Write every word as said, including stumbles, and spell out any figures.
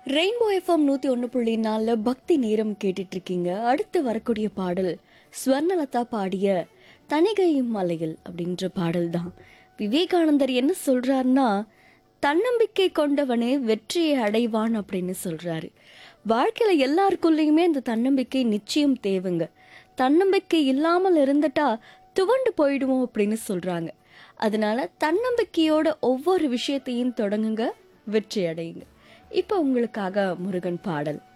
Rainbow FM நூத்தி ஒன்று புள்ளி நாலுல பக்தி நேரம் கேட்டுட்டு இருக்கீங்க. அடுத்து வரக்கூடிய பாடல் ஸ்வர்ணலதா பாடிய தணிகையும் மலையில் அப்படின்ற பாடல் தான். விவேகானந்தர் என்ன சொல்றாருன்னா, தன்னம்பிக்கை கொண்டவனே வெற்றியை அடைவான் அப்படின்னு சொல்றாரு. வாழ்க்கையில எல்லாருக்குள்ளேயுமே இந்த தன்னம்பிக்கை நிச்சயம் தேவைங்க. தன்னம்பிக்கை இல்லாமல் இருந்துட்டா துவண்டு போயிடுவோம் அப்படின்னு சொல்றாங்க. அதனால தன்னம்பிக்கையோட ஒவ்வொரு விஷயத்தையும் தொடங்குங்க, வெற்றி அடையுங்க. இப்போ உங்களுக்காக முருகன் பாடல்.